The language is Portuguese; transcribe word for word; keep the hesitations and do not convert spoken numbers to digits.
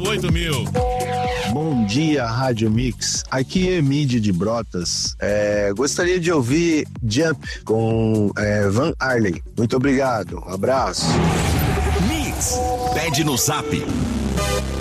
oito mil. Bom dia, Rádio Mix. Aqui é Emílio de Brotas. É, gostaria de ouvir Jump com é, Van Halen. Muito obrigado. Um abraço. Mix. Pede no Zap